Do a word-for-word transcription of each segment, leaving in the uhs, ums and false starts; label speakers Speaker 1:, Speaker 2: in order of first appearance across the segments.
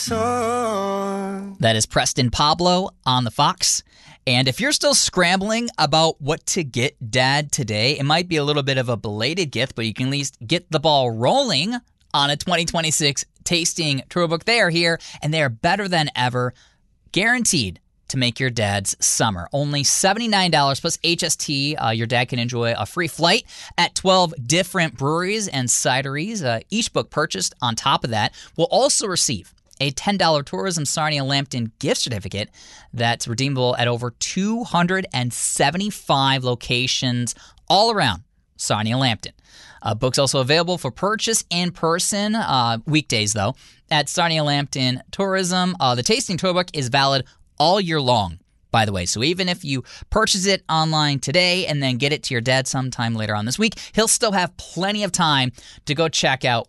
Speaker 1: That is Preston Pablo on the Fox. And if you're still scrambling about what to get Dad today, it might be a little bit of a belated gift, but you can at least get the ball rolling on a twenty twenty-six tasting tour book. They are here, and they are better than ever, guaranteed to make your dad's summer. Only seventy-nine dollars plus H S T. Uh, your dad can enjoy a free flight at twelve different breweries and cideries. Uh, each book purchased on top of that will also receive a ten dollars Tourism Sarnia Lambton gift certificate that's redeemable at over two hundred seventy-five locations all around Sarnia Lambton. Uh, books also available for purchase in person, uh, weekdays though, at Sarnia Lambton Tourism. Uh, the tasting tour book is valid all year long, by the way. So even if you purchase it online today and then get it to your dad sometime later on this week, he'll still have plenty of time to go check out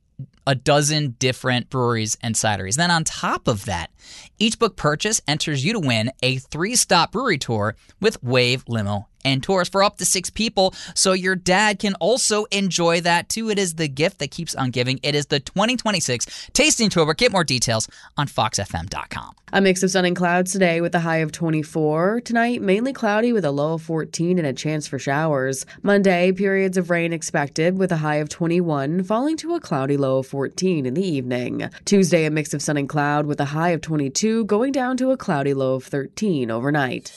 Speaker 1: a dozen different breweries and cideries. Then on top of that, each book purchase enters you to win a three-stop brewery tour with Wave Limo and Tours for up to six people, so your dad can also enjoy that too. It is the gift that keeps on giving. It is the twenty twenty-six Tasting Tour Book. Get more details on fox f m dot com.
Speaker 2: A mix of sun and clouds today with a high of twenty-four. Tonight, mainly cloudy with a low of fourteen and a chance for showers. Monday, periods of rain expected with a high of twenty-one, falling to a cloudy low of fourteen in the evening. Tuesday, a mix of sun and cloud with a high of twenty-two, going down to a cloudy low of thirteen overnight.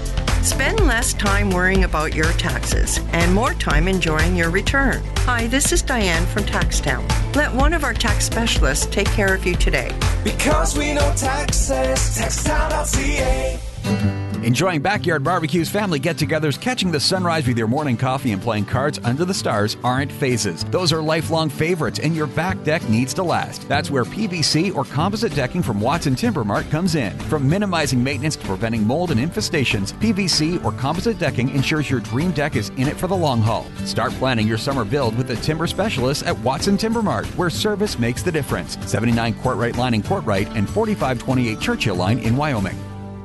Speaker 3: Spend less time worrying about your taxes and more time enjoying your return. Hi, this is Diane from TaxTown. Let one of our tax specialists take care of you today.
Speaker 4: Because we know taxes, tax town dot c a.
Speaker 5: Enjoying backyard barbecues, family get-togethers, catching the sunrise with your morning coffee, and playing cards under the stars aren't phases. Those are lifelong favorites, and your back deck needs to last. That's where P V C or composite decking from Watson Timber Mart comes in. From minimizing maintenance to preventing mold and infestations, P V C or composite decking ensures your dream deck is in it for the long haul. Start planning your summer build with the timber specialists at Watson Timber Mart, where service makes the difference. seventy-nine Courtright Line in Courtright and forty-five twenty-eight Churchill Line in Wyoming.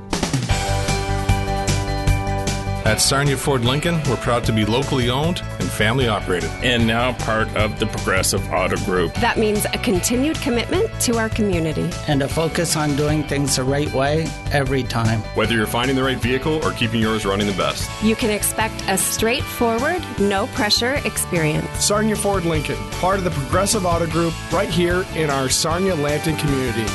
Speaker 6: At Sarnia Ford Lincoln, we're proud to be locally owned and family operated.
Speaker 7: And now part of the Progressive Auto Group.
Speaker 8: That means a continued commitment to our community.
Speaker 9: And a focus on doing things the right way every time.
Speaker 10: Whether you're finding the right vehicle or keeping yours running the best.
Speaker 8: You can expect a straightforward, no-pressure experience.
Speaker 11: Sarnia Ford Lincoln, part of the Progressive Auto Group, right here in our Sarnia Lambton community.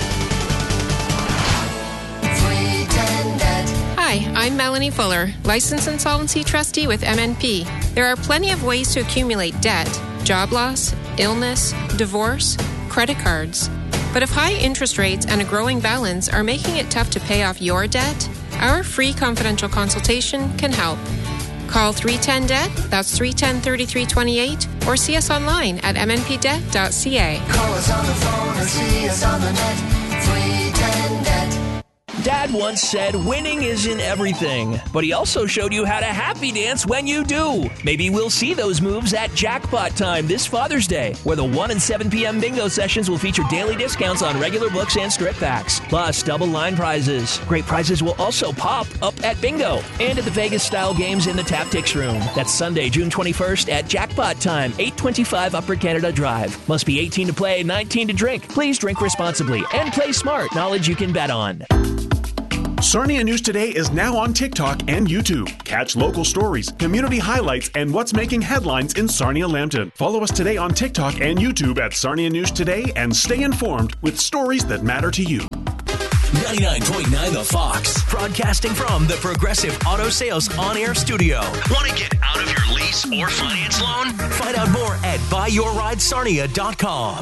Speaker 12: Hi, I'm Melanie Fuller, Licensed Insolvency Trustee with M N P. There are plenty of ways to accumulate debt: job loss, illness, divorce, credit cards. But if high interest rates and a growing balance are making it tough to pay off your debt, our free confidential consultation can help. Call three one zero D E B T, that's three one zero, three three two eight, or see us online at m n p debt dot c a.
Speaker 4: Call us on the phone or see us on the net, three one zero D E B T.
Speaker 13: Dad once said winning isn't everything, but he also showed you how to happy dance when you do. Maybe we'll see those moves at Jackpot Time this Father's Day, where the one and seven p.m. bingo sessions will feature daily discounts on regular books and strip packs, plus double line prizes. Great prizes will also pop up at bingo and at the Vegas-style games in the Taptics Room. That's Sunday, June twenty-first at Jackpot Time, eight twenty-five Upper Canada Drive. Must be eighteen to play, nineteen to drink. Please drink responsibly and play smart. Knowledge you can bet on.
Speaker 14: Sarnia News Today is now on TikTok and YouTube. Catch local stories, community highlights, and what's making headlines in Sarnia Lambton. Follow us today on TikTok and YouTube at Sarnia News Today and stay informed with stories that matter to you.
Speaker 15: ninety-nine point nine The Fox, broadcasting from the Progressive Auto Sales on-air studio. Want to get out of your lease or finance loan? Find out more at buy your ride sarnia dot com.